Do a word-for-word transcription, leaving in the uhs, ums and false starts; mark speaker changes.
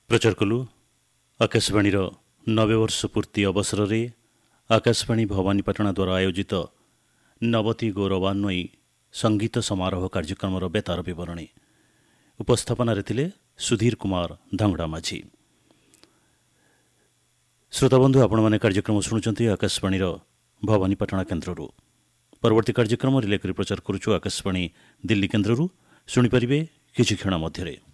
Speaker 1: प्रचार कलु आकाशवाणी नबे वर्ष पूर्ति अवसर में आकाशवाणी भवानीपाटना द्वारा आयोजित नवति गौरवान्वयी संगीत समारोह कार्यक्रम बेतार बरणी उपस्थापन सुधीर कुमार धांगड़ा माझी। श्रोताबंधु आपण मैंने कार्यक्रम शुणुंट आकाशवाणी भवानीपाटना केन्द्र परवर्ती कार्यक्रम रिले प्रचार करुचु आकाशवाणी दिल्ली केन्द्र शुणिपारे किछि क्षण मध्य।